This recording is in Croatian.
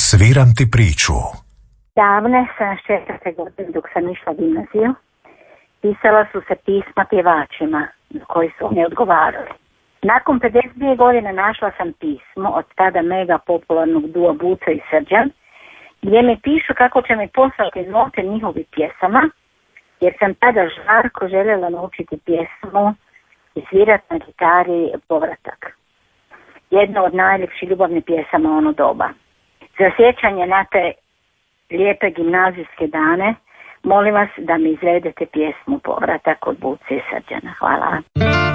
Sviram ti priču. Davne 74. godine dok sam išla gimnaziju, pisala su se pisma pjevačima koji su mi odgovarali. Nakon 52 godine našla sam pismo od tada mega popularnog dua Buco i Srđan, gdje mi pišu kako će mi poslati note njihovih pjesama, jer sam tada žarko željela naučiti pjesmu i svirati na gitari Povratak. Jedna od najljepših ljubavnih pjesama ono doba. Za sjećanje na te lijepe gimnazijske dane, molim vas da mi izvedete pjesmu Povratak od Buce i Srđana. Hvala.